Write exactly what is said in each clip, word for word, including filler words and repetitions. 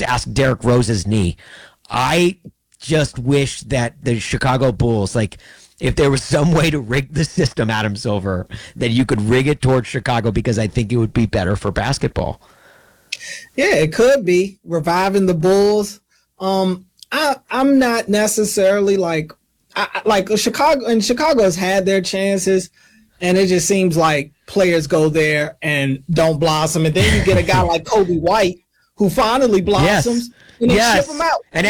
just ask Derrick Rose's knee. I just wish that the Chicago Bulls, like, if there was some way to rig the system, Adam Silver, that you could rig it towards Chicago, because I think it would be better for basketball. Yeah, it could be reviving the Bulls. Um, I, I'm not necessarily like, I, like Chicago, and Chicago has had their chances, and it just seems like players go there and don't blossom, and then you get a guy like Kobe White who finally blossoms, yes. and they yes. ship him out. And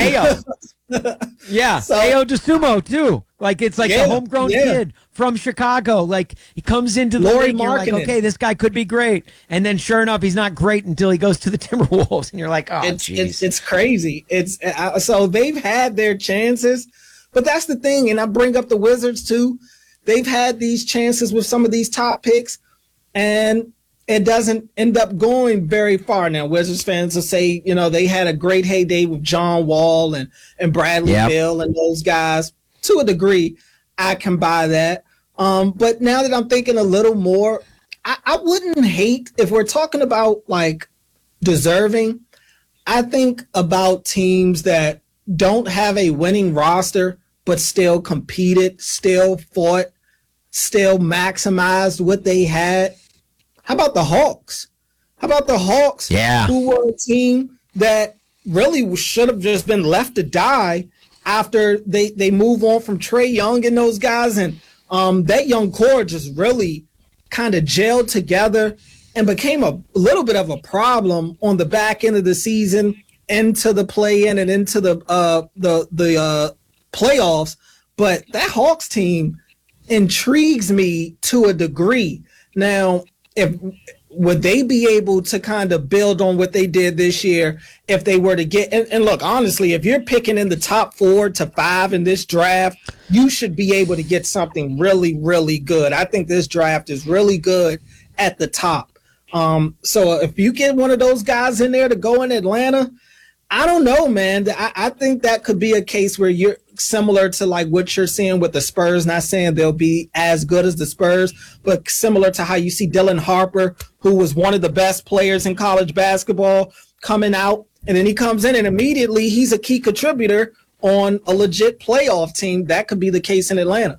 Ayo, yeah, so, Ayo DeSumo too. Like, it's like yeah, a homegrown yeah. kid from Chicago. Like, he comes into the Lauri league, you're like, okay, this guy could be great. And then sure enough, he's not great until he goes to the Timberwolves. And you're like, oh, it's, geez. It's, it's crazy. It's uh, So they've had their chances. But that's the thing. And I bring up the Wizards, too. They've had these chances with some of these top picks, and it doesn't end up going very far. Now, Wizards fans will say, you know, they had a great heyday with John Wall and, and Bradley yep. Beal and those guys. To a degree, I can buy that. Um, but now that I'm thinking a little more, I, I wouldn't hate, if we're talking about like deserving, I think about teams that don't have a winning roster, but still competed, still fought, still maximized what they had. How about the Hawks? How about the Hawks, yeah. who were a team that really should have just been left to die after they, they move on from Trae Young and those guys. And um, that young core just really kind of gelled together and became a little bit of a problem on the back end of the season, into the play-in and into the uh, the the uh, playoffs. But that Hawks team intrigues me to a degree. Now, if would they be able to kind of build on what they did this year if they were to get and, and look, honestly, if you're picking in the top four to five in this draft, you should be able to get something really, really good. I think this draft is really good at the top. Um, so if you get one of those guys in there to go in Atlanta, I don't know, man. I, I think that could be a case where you're similar to like what you're seeing with the Spurs. Not saying they'll be as good as the Spurs, but similar to how you see Dylan Harper, who was one of the best players in college basketball, coming out, and then he comes in and immediately he's a key contributor on a legit playoff team. That could be the case in Atlanta.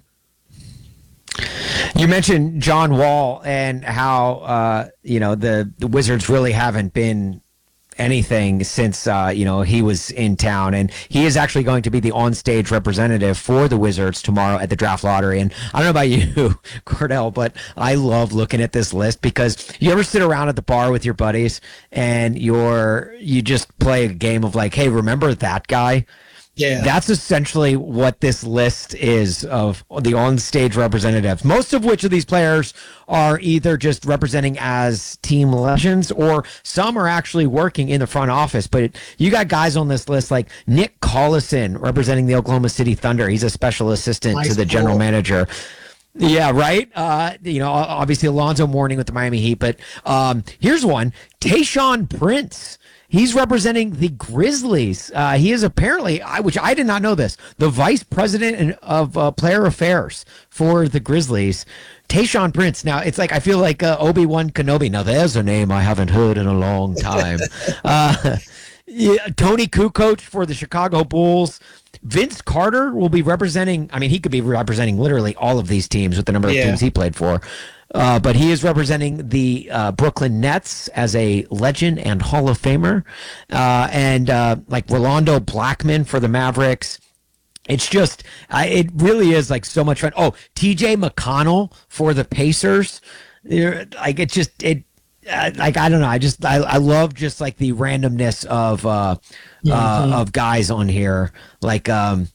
You mentioned John Wall and how uh, you know the, the Wizards really haven't been anything since uh, you know he was in town, and he is actually going to be the on-stage representative for the Wizards tomorrow at the draft lottery. And I don't know about you, Cordell, but I love looking at this list, because you ever sit around at the bar with your buddies and you're you just play a game of like, hey, remember that guy? Yeah, that's essentially what this list is of the on-stage representatives, most of which of these players are either just representing as team legends or some are actually working in the front office. But you got guys on this list like Nick Collison representing the Oklahoma City Thunder. He's a special assistant nice to the general manager. Yeah, right. Uh, you know, obviously Alonzo Mourning with the Miami Heat. But um, here's one, Tayshaun Prince. He's representing the Grizzlies. Uh, he is apparently, I, which I did not know this, the vice president of uh, player affairs for the Grizzlies. Tayshaun Prince. Now, it's like, I feel like uh, Obi-Wan Kenobi. Now, there's a name I haven't heard in a long time. uh, yeah, Tony Kukoc for the Chicago Bulls. Vince Carter will be representing, I mean, he could be representing literally all of these teams with the number of yeah. teams he played for. Uh, but he is representing the uh, Brooklyn Nets as a legend and Hall of Famer. Uh, and uh, like Rolando Blackman for the Mavericks. It's just, I, it really is like so much fun. Oh, T J McConnell for the Pacers. Like it just, it, uh, like, I don't know. I just, I, I love just like the randomness of, uh, yeah, uh, yeah. of guys on here. Like, um,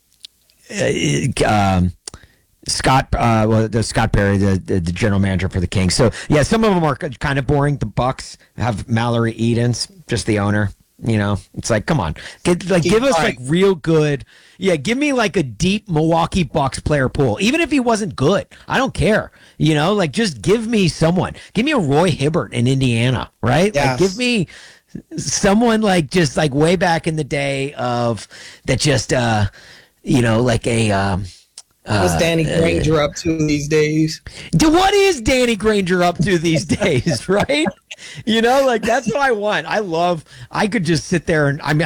uh, um, Scott, uh, well, the Scott Perry, the, the the general manager for the Kings. So yeah, some of them are kind of boring. The Bucks have Mallory Edens, just the owner. You know, it's like, come on, Get, like give us like real good. Yeah, give me like a deep Milwaukee Bucks player pool, even if he wasn't good. I don't care. You know, like just give me someone. Give me a Roy Hibbert in Indiana, right? Yes. Like give me someone like just like way back in the day of that. Just uh, you know, like a. Um, What's Danny Granger uh, up to these days? What is Danny Granger up to these days, right? You know, like that's what I want. I love, I could just sit there and, I mean,